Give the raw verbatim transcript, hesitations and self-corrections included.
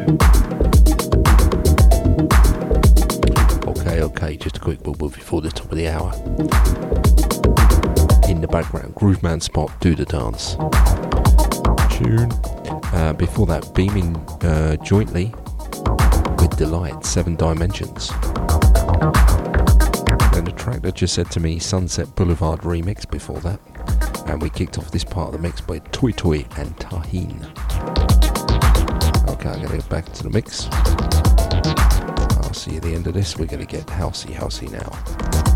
Okay, okay, just a quick bubble before the top of the hour. In the background, Grooveman Spot, Do the Dance tune. Uh, before that, beaming uh, jointly with Delight, Seven Dimensions. And the track that just said to me, Sunset Boulevard remix before that. And we kicked off this part of the mix by Toy Toy and Tahin. Okay, I'm going to get back to the mix. I'll see you at the end of this. We're going to get housey, housey now.